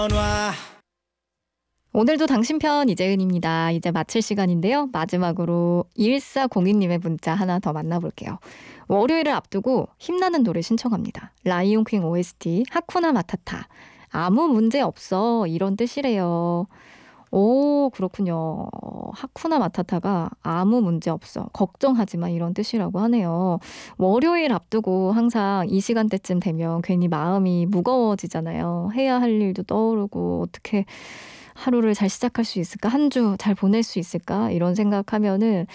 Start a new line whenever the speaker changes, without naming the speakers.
오늘도 당신 편 이재은입니다. 이제 마칠 시간인데요. 마지막으로 1402님의 문자 하나 더 만나볼게요. 월요일을 앞두고 힘나는 노래 신청합니다. 라이온킹 OST 하쿠나 마타타. 아무 문제 없어 이런 뜻이래요. 오, 그렇군요. 하쿠나 마타타가 아무 문제 없어, 걱정하지 마 이런 뜻이라고 하네요. 월요일 앞두고 항상 이 시간대쯤 되면 괜히 마음이 무거워지잖아요. 해야 할 일도 떠오르고 어떻게 하루를 잘 시작할 수 있을까? 한 주 잘 보낼 수 있을까? 이런 생각하면은